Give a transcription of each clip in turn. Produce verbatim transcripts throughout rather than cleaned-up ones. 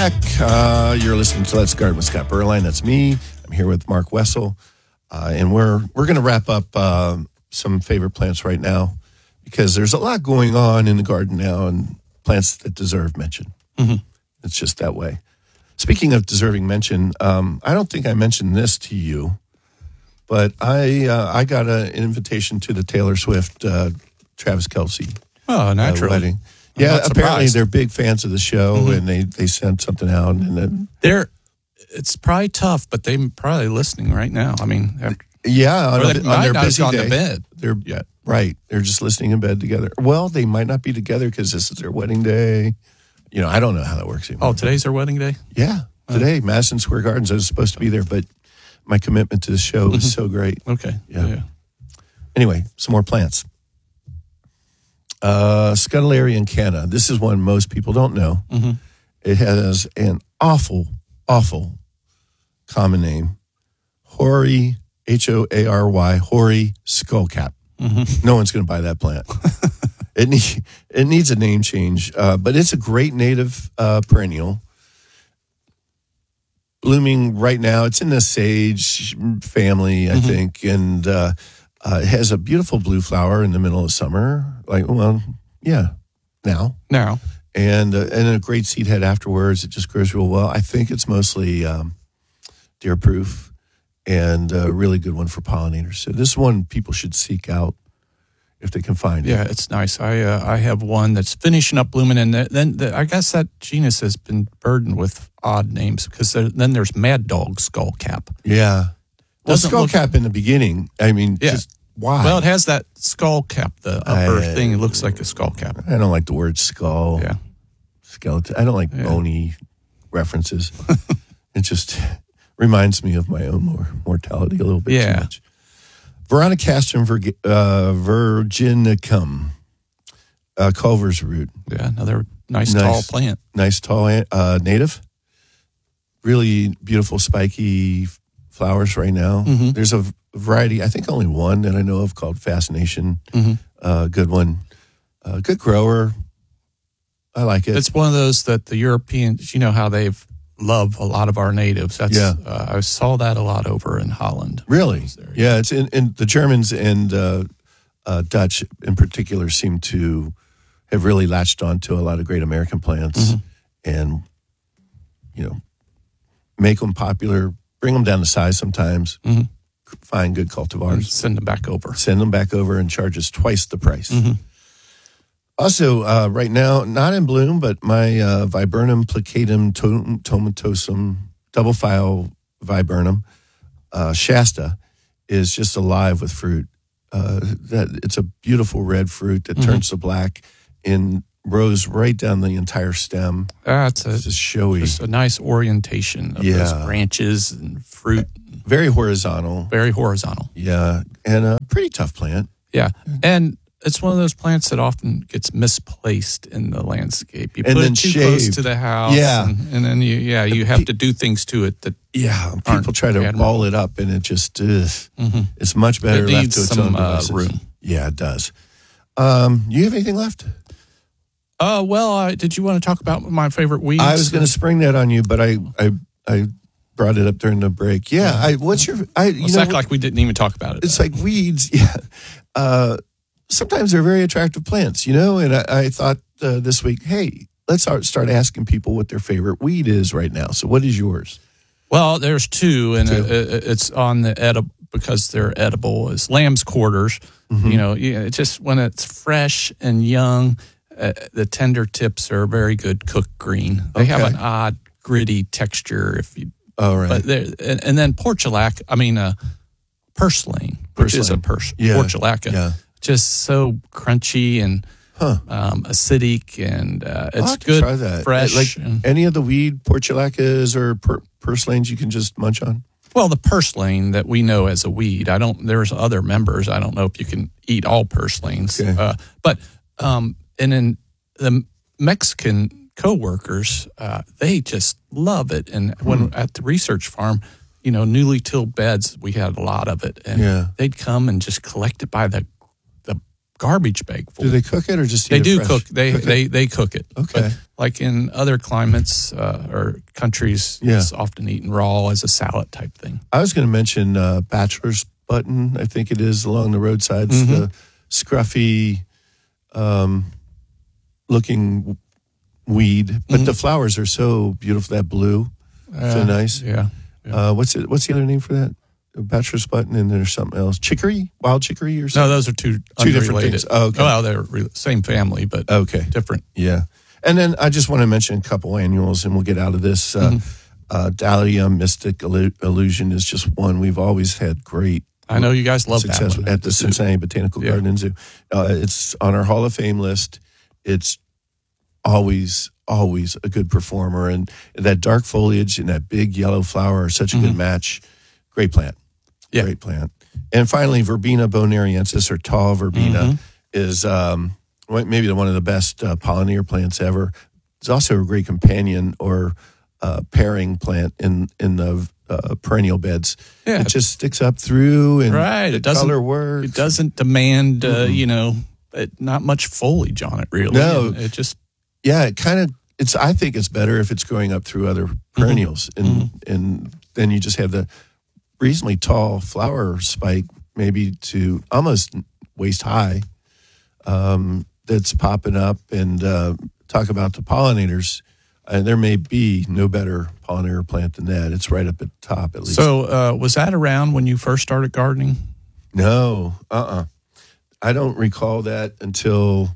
back. Uh, you're listening to Let's Garden with Scott Berline. That's me. I'm here with Mark Wessel. Uh, and we're we're going to wrap up uh, some favorite plants right now because there's a lot going on in the garden now and plants that deserve mention. Mm-hmm. It's just that way. Speaking of deserving mention, um, I don't think I mentioned this to you, but I uh, I got a, an invitation to the Taylor Swift, uh, Travis Kelce Oh, naturally. uh, wedding. I'm Yeah, not apparently surprised. they're big fans of the show, Mhm. and they, they sent something out. And then, They're, it's probably tough, but they're probably listening right now. I mean, they're- yeah, on, or a- they on might their not have busy gone day, to bed they're yet. right. They're just listening in bed together. Well, they might not be together because this is their wedding day. You know, I don't know how that works anymore. Oh, today's their wedding day? Yeah, today, Madison Square Gardens. I was supposed to be there, but my commitment to the show was so great. Okay. Yeah. yeah. Anyway, some more plants. Uh, Scutellaria canna. This is one most people don't know. Mm-hmm. It has an awful, awful common name. Hoary, H O A R Y, hoary skullcap. Mm-hmm. No one's going to buy that plant. it, need, it needs a name change, uh, but it's a great native uh, perennial. Blooming right now. It's in the sage family, I Mm-hmm. think, and uh, uh, it has a beautiful blue flower in the middle of summer. Like, well, yeah, now. Now. And uh, and a great seed head afterwards. It just grows real well. I think it's mostly um, deer proof and a really good one for pollinators. So this one people should seek out if they can find Yeah, it. it's nice. I uh, I have one that's finishing up blooming, and then then the, I guess that genus has been burdened with odd names because there, then there's Mad Dog skullcap. Yeah. Well, Doesn't skull look- cap in the beginning. I mean, Yeah. just why? Well, it has that skull cap, the upper I- thing. It looks like a skull cap. I don't like the word skull. Yeah. Skeleton. I don't like Yeah. bony references. It just reminds me of my own mor- mortality a little bit Yeah. too much. Veronicastrum virg- uh, virginicum, uh, Culver's root. Yeah, another nice, Nice. tall plant. Nice tall uh, native. Really beautiful spiky f- flowers right now. Mhm. There's a v- variety, I think only one that I know of called Fascination. Mhm. Uh, good one. Uh, good grower. I like it. It's one of those that the Europeans, you know how they've love a lot of our natives. That's Yeah. uh, I saw that a lot over in Holland. Really? There, Yeah, it's in, in the Germans and uh, uh, Dutch in particular seem to have really latched on to a lot of great American plants Mhm. and, you know, make them popular, bring them down to size sometimes, Mhm. find good And cultivars, send them back over. send them back over and charge us twice the price. Mhm. Also, uh, right now, not in bloom, but my uh, Viburnum plicatum to- tomatosum double file viburnum uh, Shasta is just alive with fruit. Uh, that it's a beautiful red fruit that Mhm. turns to black in rows right down the entire stem. That's a, It's just showy, just a nice orientation of Yeah. those branches and fruit. very horizontal. Very horizontal. Yeah, and a pretty tough plant. Yeah. And it's one of those plants that often gets misplaced in the landscape. You And put then it too close shaved. to the house. Yeah. And, and then you, yeah, you have to do things to it that Yeah, people Aren't try to admirable. ball it up, and it just ugh, Mhm. it's much better It left needs to its some, own uh, devices. room. Yeah, it does. Um, you have anything left? Uh, well, I, did you want to talk about my favorite weeds? I was going to spring that on you, but I, I, I brought it up during the break. Yeah, I. What's your? I. You Let's know, act like we didn't even talk about it. it's like weeds. Yeah. Uh, sometimes they're very attractive plants, you know. And I, I thought uh, this week, hey, let's start start asking people what their favorite weed is right now. So, what is yours? Well, there's two, and Two. It, it, it's on the edible because they're edible. Is lamb's quarters. Mm-hmm. You know, yeah, it just when it's fresh and young, uh, the tender tips are very good cooked green. They have Okay. an odd gritty texture. If you, All right. but they're- and, and then portulac. I mean, uh, purslane, which is a Purslane. pers- Yeah. portulaca. Yeah. Just so crunchy and Huh. um, acidic, and uh, I'll it's have to good, try that. fresh. Like and, any of the weed portulacas or per, purslanes you can just munch on. well, the purslane that we know as a weed. I don't. There's other members. I don't know if you can eat all purslanes. Okay. Uh, but um, and then the Mexican coworkers, uh, they just love it. And when at the research farm, you know, newly tilled beds, we had a lot of it, and Yeah. they'd come and just collect it by the the garbage bag full. Do they cook it or just eat They it do fresh? cook. They Cook it? they they cook it. Okay. But like in other climates uh, or countries, Yeah. it's often eaten raw as a salad type thing. I was going to mention uh, Bachelor's Button, I think it is, along the roadsides. Mhm. The scruffy um, looking weed, but Mhm. the flowers are so beautiful. That blue, so Uh, nice. Yeah. yeah. Uh, what's it? What's the other name for that? Bachelor's Button, and there's something else. Chicory, wild chicory, or No, something. those are two Two different unrelated. things. Oh, okay. Well, they're re- same family, but Okay, different. yeah. And then I just want to mention a couple annuals, and we'll get out of this. Uh, Mm-hmm. uh, Dahlia Mystic Illu- Illusion is just one we've always had great I know you guys love that success one. at the zoo. Cincinnati Botanical Yeah. Garden and Zoo. Uh, it's on our Hall of Fame list. It's always, always a good performer, and that dark foliage and that big yellow flower are such a good match. Great plant, Yeah. great plant. And finally, Verbena bonariensis, or tall verbena, Mhm. is um, maybe one of the best uh, pollinator plants ever. It's also a great companion or uh, pairing plant in in the uh, perennial beds. Yeah. It just sticks up through, and Right. the It doesn't. color works. It doesn't demand, uh, you know, it, not much foliage on it. Really. No. And it just. Yeah, it kind of. It's. I think it's better if it's growing up through other perennials, and and then you just have the reasonably tall flower spike, maybe to almost waist high, um, that's popping up. And uh, talk about the pollinators. Uh, there may be no better pollinator plant than that. It's right up at the top, at least. So uh, was that around when you first started gardening? No, uh, uh I don't recall that until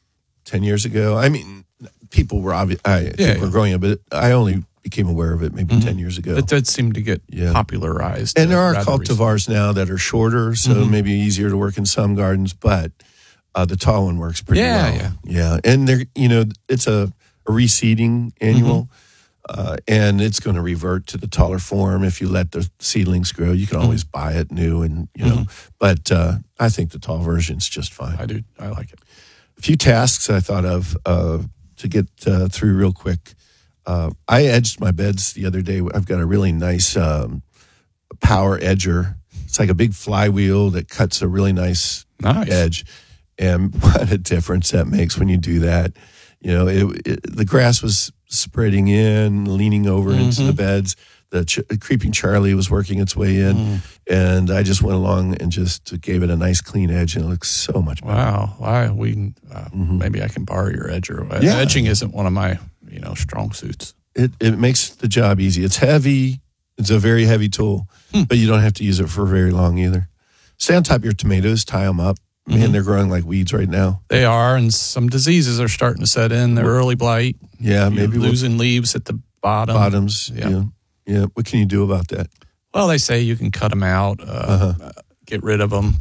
ten years ago. I mean, people were obvious. I Yeah, think were yeah. growing it, but I only became aware of it maybe ten years ago. It did seem to get Yeah. popularized. And there uh, are rather cultivars now that are shorter, so Mhm. maybe easier to work in some gardens. But uh, the tall one works pretty Yeah, well. yeah. yeah. And they're you know it's a, a reseeding annual, uh, and it's going to revert to the taller form if you let the seedlings grow. You can always buy it new, and you know. But uh, I think the tall version's just fine. I do. I like it. A few tasks I thought of uh, to get uh, through real quick. Uh, I edged my beds the other day. I've got a really nice um, power edger. It's like a big flywheel that cuts a really nice Nice. edge. And what a difference that makes when you do that. You know, it, it, the grass was spreading in, leaning over into the beds. The ch- creeping Charlie was working its way in. And I just went along and just gave it a nice clean edge, and it looks so much better. Wow. Why we? Uh, Maybe I can borrow your edger. Uh, Yeah. Edging isn't one of my you know strong suits. It it makes the job easy. It's heavy. It's a very heavy tool, but you don't have to use it for very long either. Stay on top of your tomatoes, tie them up. Man, they're growing like weeds right now. They are, and some diseases are starting to set in. They're early blight. Yeah, You're maybe we'll- losing leaves at the bottom. bottoms. Yeah. Yeah. yeah. What can you do about that? Well, they say you can cut them out, uh, Uh-huh. uh, get rid of them.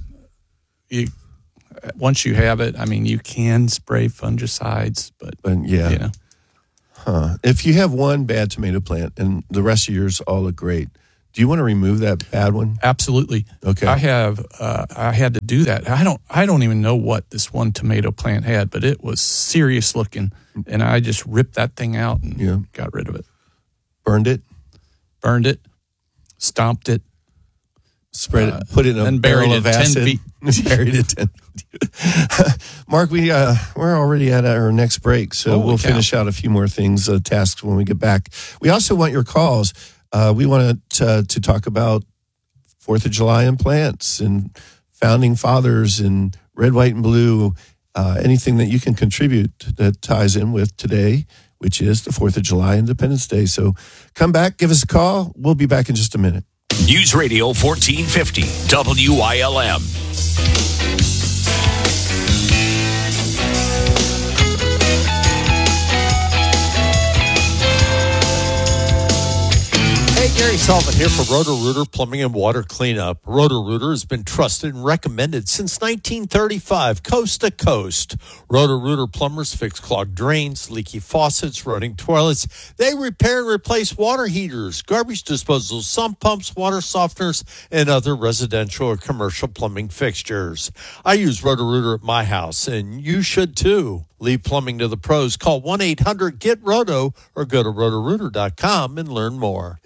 You once you have it, I mean, you can spray fungicides, but But yeah, you know, huh. If you have one bad tomato plant and the rest of yours all look great, do you want to remove that bad one? absolutely. Okay. I have. Uh, I had to do that. I don't. I don't even know what this one tomato plant had, but it was serious looking, and I just ripped that thing out and Yeah. got rid of it. Burned it, Burned it, stomped it, spread Uh, it, put it in a then barrel buried of it ten acid. feet. Buried it ten feet. Mark, we uh, we're already at our next break, so Holy we'll cow. finish out a few more things, uh, tasks when we get back. We also want your calls. Uh, we wanted to, to talk about Fourth of July and plants and founding fathers and red, white, and blue. Uh, anything that you can contribute that ties in with today, which is the Fourth of July, Independence Day. So come back, give us a call. We'll be back in just a minute. News Radio fourteen fifty, W I L M. Hey, Gary Sullivan here for Roto-Rooter Plumbing and Water Cleanup. Roto-Rooter has been trusted and recommended since nineteen thirty-five, coast to coast. Roto-Rooter plumbers fix clogged drains, leaky faucets, rotting toilets. They repair and replace water heaters, garbage disposals, sump pumps, water softeners, and other residential or commercial plumbing fixtures. I use Roto-Rooter at my house, and you should too. Leave plumbing to the pros. Call one eight hundred get roto or go to roto rooter dot com and learn more. If you're dealing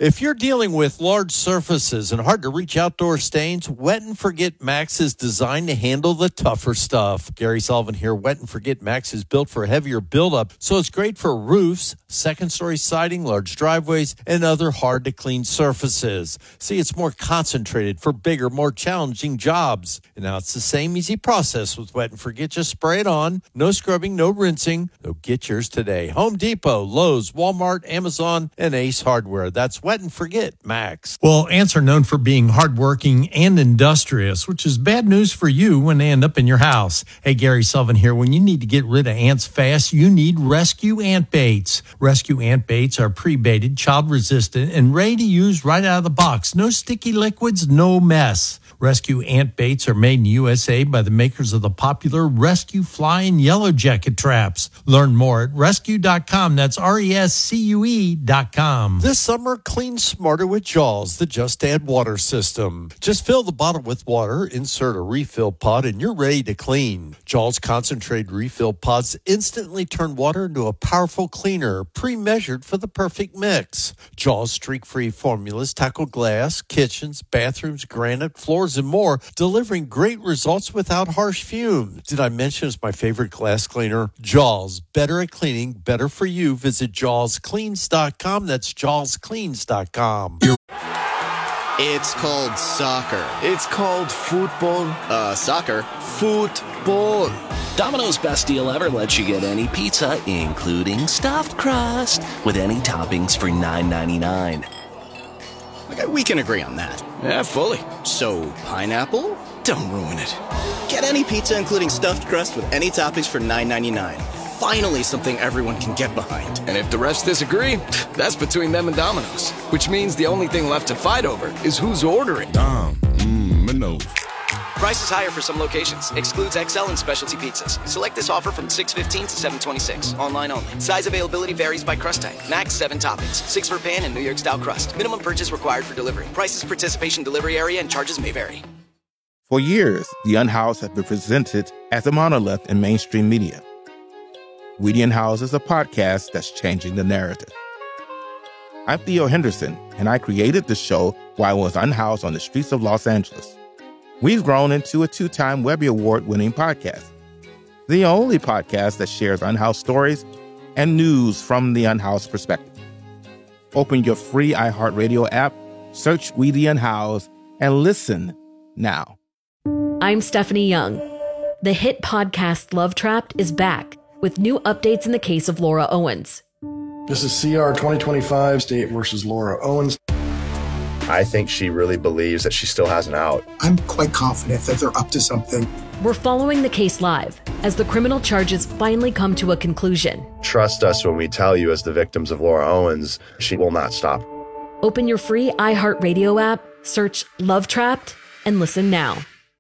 Dealing with large surfaces and hard-to-reach outdoor stains, Wet and Forget Max is designed to handle the tougher stuff. Gary Sullivan here. Wet and Forget Max is built for heavier buildup, so it's great for roofs, second-story siding, large driveways, and other hard-to-clean surfaces. See, it's more concentrated for bigger, more challenging jobs. And now it's the same easy process with Wet and Forget. Just spray it on. No scrubbing, no rinsing. So get yours today. Home Depot, Lowe's, Walmart, Amazon, and Ace Hardware. That's Wet and Forget Max. Well, ants are known for being hardworking and industrious, which is bad news for you when they end up in your house. Hey, Gary Sullivan here. When you need to get rid of ants fast, you need Rescue Ant Baits. Rescue Ant Baits are pre-baited, child-resistant, and ready to use right out of the box. No sticky liquids, no mess. Rescue Ant Baits are made in U S A by the makers of the popular Rescue Fly and Yellow Jacket traps. Learn more at rescue dot com. That's R E S C U E dot com. This summer, clean smarter with Jaws, the Just Add Water system. Just fill the bottle with water, insert a refill pod, and you're ready to clean. Jaws concentrated refill pods instantly turn water into a powerful cleaner, pre-measured for the perfect mix. Jaws streak-free formulas tackle glass, kitchens, bathrooms, granite, floors, and more, delivering great results without harsh fumes. Did I mention it's my favorite glass cleaner? Jaws, better at cleaning, better for you. Visit jaws cleans dot com. That's jaws cleans dot com. It's called soccer. It's called football. Uh, soccer. Football. Domino's best deal ever lets you get any pizza, including stuffed crust, with any toppings for nine ninety-nine. Okay, we can agree on that. Yeah, fully. So, pineapple? Don't ruin it. Get any pizza, including stuffed crust, with any toppings for nine ninety-nine. Finally, something everyone can get behind. And if the rest disagree, that's between them and Domino's. Which means the only thing left to fight over is who's ordering. Dom, mmm, Minos. Price is higher for some locations. Excludes X L and specialty pizzas. Select this offer from six fifteen to seven twenty-six. Online only. Size availability varies by crust type. Max seven toppings. Six for pan and New York style crust. Minimum purchase required for delivery. Prices, participation, delivery area, and charges may vary. For years, The Unhoused have been presented as a monolith in mainstream media. We the Unhoused is a podcast that's changing the narrative. I'm Theo Henderson, and I created the show while I was unhoused on the streets of Los Angeles. We've grown into a two-time Webby Award-winning podcast, the only podcast that shares unhoused stories and news from the unhoused perspective. Open your free iHeartRadio app, search We the Unhoused, and listen now. I'm Stephanie Young. The hit podcast Love Trapped is back with new updates in the case of Laura Owens. This is C R twenty twenty-five, State versus Laura Owens. I think she really believes that she still has an out. I'm quite confident that they're up to something. We're following the case live as the criminal charges finally come to a conclusion. Trust us when we tell you, as the victims of Laura Owens, she will not stop. Open your free iHeartRadio app, search Love Trapped, and listen now.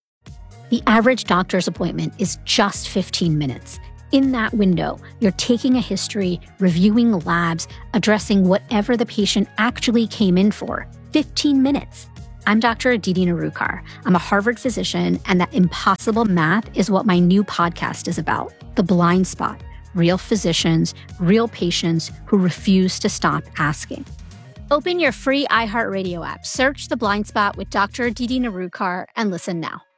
The average doctor's appointment is just fifteen minutes. In that window, you're taking a history, reviewing labs, addressing whatever the patient actually came in for. fifteen minutes. I'm Doctor Aditi Narukar. I'm a Harvard physician, and that impossible math is what my new podcast is about. The Blind Spot. Real physicians, real patients who refuse to stop asking. Open your free iHeartRadio app, search The Blind Spot with Doctor Aditi Narukar, and listen now.